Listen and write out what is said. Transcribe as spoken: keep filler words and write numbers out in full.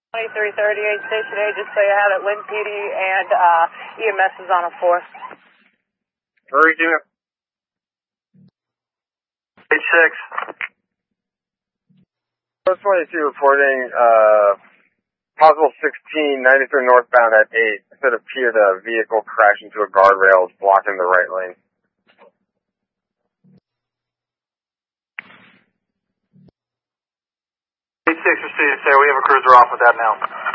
twenty-three thirty-eight, Station A, just so you have it, Lynn P D and uh, E M S is on a four. Hurry, Junior. H six. Post twenty-two reporting, uh, possible sixteen, ninety-three northbound at eight. It said appeared a vehicle crashed into a guardrail blocking the right lane. H six received, sir. We have a cruiser off with that now.